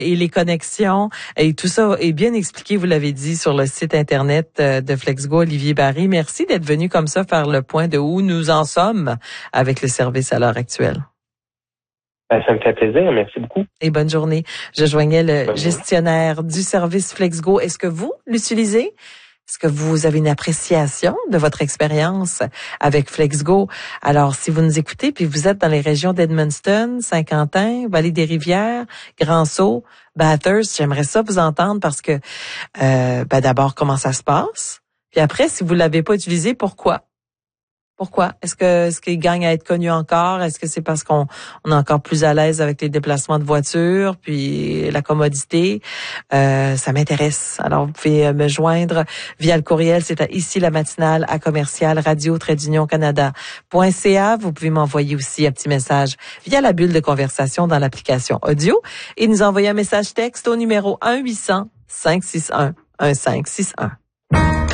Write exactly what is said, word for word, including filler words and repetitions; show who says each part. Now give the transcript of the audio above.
Speaker 1: et les connexions et tout ça est bien expliqué, vous l'avez dit, sur le site Internet de FlexGo. Olivier Barry, merci d'être venu comme ça faire le point de où nous en sommes avec le service à l'heure actuelle.
Speaker 2: Ben, ça me fait plaisir. Merci beaucoup.
Speaker 1: Et bonne journée. Je joignais le bonne gestionnaire journée du service FlexGo. Est-ce que vous l'utilisez? Est-ce que vous avez une appréciation de votre expérience avec FlexGo? Alors, si vous nous écoutez, puis vous êtes dans les régions d'Edmundston, Saint-Quentin, Vallée-des-Rivières, Grand-Sault, Bathurst, j'aimerais ça vous entendre parce que, euh, ben d'abord, comment ça se passe? Puis après, si vous l'avez pas utilisé, pourquoi? Pourquoi? Est-ce que est-ce qu'il gagne à être connu encore? Est-ce que c'est parce qu'on on est encore plus à l'aise avec les déplacements de voiture, puis la commodité? Euh, ça m'intéresse. Alors, vous pouvez me joindre via le courriel. C'est à ici la matinale à commercial radio trait d'union canada point c a. Vous pouvez m'envoyer aussi un petit message via la bulle de conversation dans l'application audio et nous envoyer un message texte au numéro un huit cents cinq six un un cinq six un.